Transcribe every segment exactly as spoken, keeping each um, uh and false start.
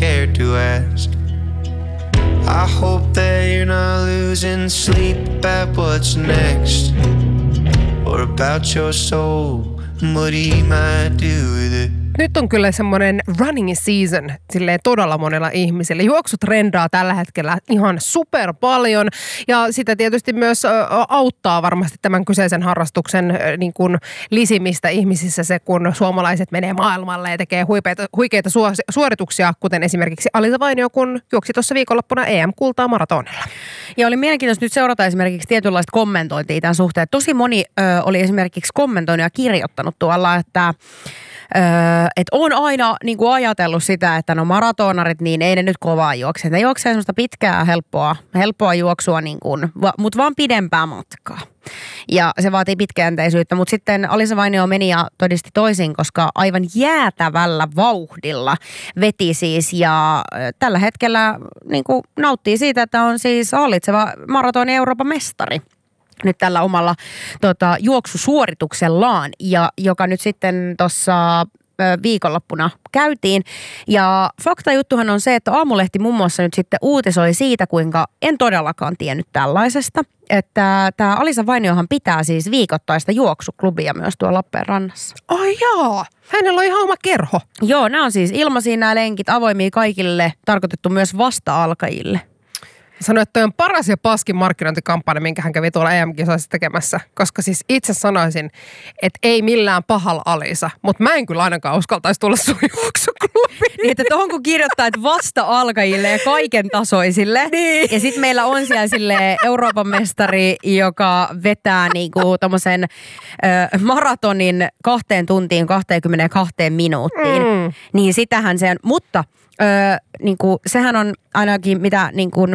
scared to ask. I hope that you're not losing sleep at what's next, or about your soul, what he might do with it. Nyt on kyllä semmoinen running season silleen todella monella ihmisellä. Juoksu trendaa tällä hetkellä ihan super paljon ja sitä tietysti myös auttaa varmasti tämän kyseisen harrastuksen niin kuin lisimistä ihmisissä se, kun suomalaiset menee maailmalle ja tekee huikeita, huikeita suorituksia, kuten esimerkiksi Alisa Vainio, kun juoksi tuossa viikonloppuna E M-kultaa maratonilla. Ja oli mielenkiintoista nyt seurata esimerkiksi tietynlaista kommentointia tämän suhteen. Tosi moni ö, oli esimerkiksi kommentoinut ja kirjoittanut tuolla, että Öö, että on aina niin kuin ajatellut sitä, että no maratonarit, niin ei ne nyt kovaa juokse. Ne juoksee semmoista pitkää, helppoa, helppoa juoksua, niin kuin, va, mutta vaan pidempää matkaa. Ja se vaatii pitkäjänteisyyttä, mutta sitten Alisa Vainio meni ja todisti toisin, koska aivan jäätävällä vauhdilla veti siis. Ja tällä hetkellä niin kuin nauttii siitä, että on siis hallitseva maratonin Euroopan mestari nyt tällä omalla tota, juoksusuorituksellaan, ja joka nyt sitten tuossa viikonloppuna käytiin. Ja faktajuttuhan on se, että Aamulehti muun muassa nyt sitten uutisoi siitä, kuinka en todellakaan tiennyt tällaisesta, että tämä Alisa Vainiohan pitää siis viikoittaista juoksuklubia myös tuolla Lappeenrannassa. Ai jaa, hänellä on ihan oma kerho. Joo, nämä on siis ilmaisia nämä lenkit, avoimia kaikille, tarkoitettu myös vasta-alkajille. Sanoin, että toi on paras ja paskin markkinointikampanja, minkä hän kävi tuolla E M-kisoissa tekemässä. Koska siis itse sanoisin, että ei millään pahalla Alisa, mutta mä en kyllä ainakaan uskaltaisi tulla sun juoksuklubiin. Niin, että tohon kun kirjoittaa, että vasta-alkajille ja kaiken tasoisille. Niin. Ja sitten meillä on siellä silleen Euroopan mestari, joka vetää niinku tommosen ö, maratonin kahteen tuntiin kaksikymmentäkaksi minuuttiin. Mm. Niin sitähän se on. Mutta ö, niinku, sehän on ainakin mitä niinku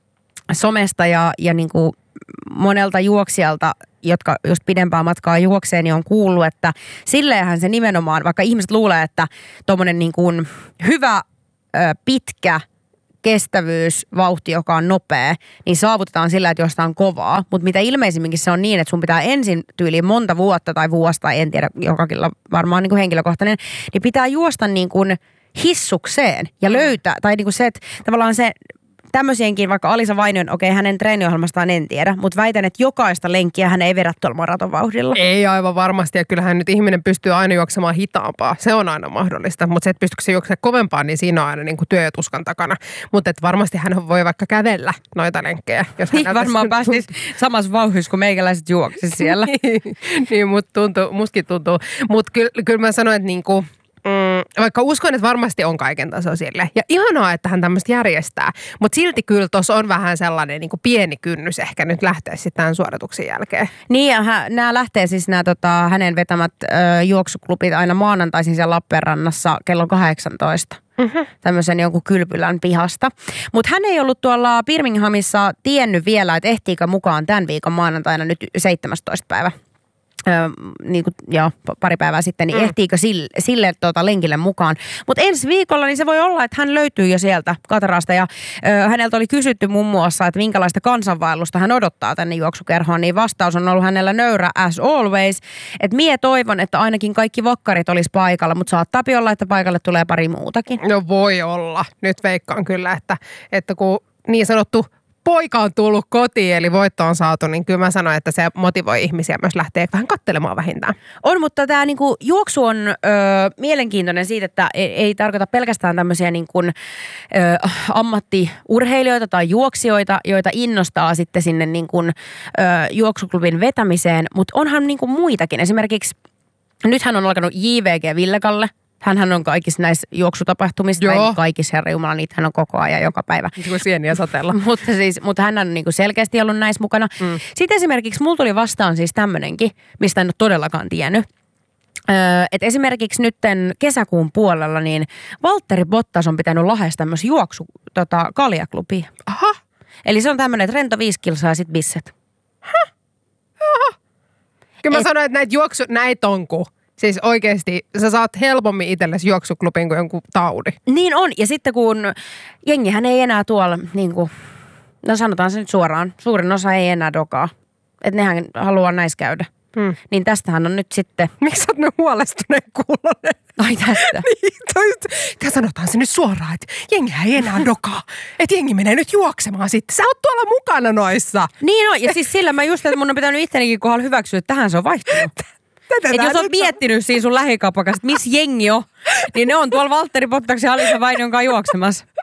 somesta ja, ja niinku monelta juoksijalta, jotka just pidempää matkaa juoksee, niin on kuullut, että silleenhän se nimenomaan, vaikka ihmiset luulee, että tommonen niin kuin hyvä, ö, pitkä kestävyysvauhti, joka on nopea, niin saavutetaan sillä, että jostain kovaa. Mutta mitä ilmeisimminkin se on niin, että sun pitää ensin tyyliin monta vuotta tai vuosta, en tiedä, jokakilla varmaan niin kuin henkilökohtainen, niin pitää juosta niin kuin hissukseen ja löytää, tai niin kuin se, että tavallaan se tämmöisienkin, vaikka Alisa Vainion, okei, hänen treeniohjelmastaan en tiedä, mutta väitän, että jokaista lenkkiä hän ei vedä tuolla maratonvauhdilla. Ei aivan varmasti, ja kyllähän nyt ihminen pystyy aina juoksemaan hitaampaa. Se on aina mahdollista, mutta se, että pystyykö se juoksemaan kovempaa, niin siinä on aina niin kuin työ ja tuskan takana. Mutta varmasti hän voi vaikka kävellä noita lenkkejä. Jos hän niin varmaan pääsisi samassa vauhdissa, kun meikäläiset juoksisi siellä. niin, niin mutta tuntuu, mustakin tuntuu. Mutta kyllä, kyllä mä sanoin, että niinku Mm, vaikka uskon, että varmasti on kaiken tasoisille. Ja ihanaa, että hän tämmöistä järjestää. Mutta silti kyllä tuossa on vähän sellainen niin kuin pieni kynnys ehkä nyt lähteä sitten tämän suorituksen jälkeen. Niin, ja nämä lähtee siis nämä tota, hänen vetämät ö, juoksuklubit aina maanantaisin siellä Lappeenrannassa kello kahdeksantoista. Mm-hmm. Tämmöisen jonkun kylpylän pihasta. Mutta hän ei ollut tuolla Birminghamissa tiennyt vielä, että ehtiikö mukaan tämän viikon maanantaina nyt seitsemästoista päivä. Öö, niin kuin, joo, pari päivää sitten, niin mm. ehtiikö sille, sille tuota, lenkille mukaan. Mutta ensi viikolla niin se voi olla, että hän löytyy jo sieltä Katarasta. Ja ö, häneltä oli kysytty muun muassa, että minkälaista kansanvaellusta hän odottaa tänne juoksukerhoon. Niin vastaus on ollut hänellä nöyrä as always. Että mie toivon, että ainakin kaikki vakkarit olisi paikalla, mutta saattaa olla, että paikalle tulee pari muutakin. No voi olla. Nyt veikkaan kyllä, että, että kun niin sanottu poika on tullut kotiin, eli voitto on saatu, niin kyllä mä sanoin, että se motivoi ihmisiä myös lähteä vähän katselemaan vähintään. On, mutta tämä niinku, juoksu on ö, mielenkiintoinen siitä, että ei, ei tarkoita pelkästään tämmöisiä niinku, ö, ammattiurheilijoita tai juoksijoita, joita innostaa sitten sinne niinku, ö, juoksuklubin vetämiseen, mutta onhan niinku muitakin. Esimerkiksi nythän on alkanut J V G Villekalle. Hänhän on kaikissa näissä juoksutapahtumissa, Joo. tai kaikissa, herra jumala, niitä hän on koko ajan joka päivä. Niin kuin sieniä sateella. mutta, siis, mutta hän on niinku selkeästi ollut näissä mukana. Mm. Sitten esimerkiksi mulla tuli vastaan siis tämmöinenkin, mistä en ole todellakaan tiennyt. Öö, että esimerkiksi nytten kesäkuun puolella, niin Valtteri Bottas on pitänyt Lahdessa tämmöisen juoksu tota, kaljaklubia. Aha. Eli se on tämmöinen, että rento viisi kilsaa ja sit bisset. Häh? Aha. Kyllä mä Et... sanoin, että näitä juoksu, näitä on ku. Siis oikeasti sä saat helpommin itsellesi juoksuklubin kuin jonkun taudi. Niin on. Ja sitten kun jengihän ei enää tuolla, niin kuin, no sanotaan se nyt suoraan, suurin osa ei enää dokaa. Että nehän haluaa näissä käydä. Hmm. Niin tästähän on nyt sitten... Miksi sä oot nyt huolestuneen kuulonen? Ai tästä. Niin, toi, tää sanotaan se nyt suoraan, että jengihän ei enää dokaa. Että jengi menee nyt juoksemaan sitten. Sä oot tuolla mukana noissa. Niin on, ja siis sillä mä just, että mun on pitänyt ittenikin kohdalla hyväksyä, että tähän se on vaihtunut. Että jos oot miettinyt siinä sun lähikapakasta, että missä jengi on, niin ne on tuolla Valtteri Bottaksen ja Alisa Vainion kanssa juoksemassa.